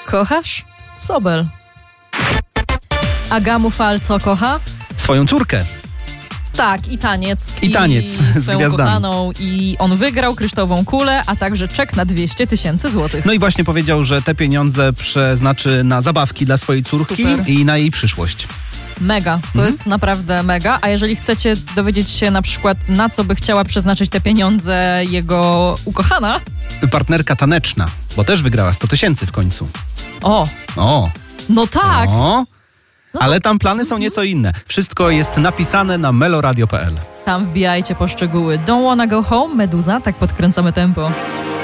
Kochasz? Sobel. Aga Mufal co kocha? Swoją córkę. Tak, i taniec. I taniec z swoją gwiazdami. kochaną. I on wygrał kryształową kulę, a także czek na 200 000 złotych. No i właśnie powiedział, że te pieniądze przeznaczy na zabawki dla swojej córki Super. i na jej przyszłość. Mega, to jest naprawdę mega. A jeżeli chcecie dowiedzieć się na przykład, na co by chciała przeznaczyć te pieniądze jego ukochana, Partnerka taneczna, bo też wygrała 100 000 w końcu. o, O, no tak. o. No Ale tam plany są nieco inne. Wszystko jest napisane na meloradio.pl. Tam wbijajcie po szczegóły. Don't wanna go home, Meduza, tak podkręcamy tempo.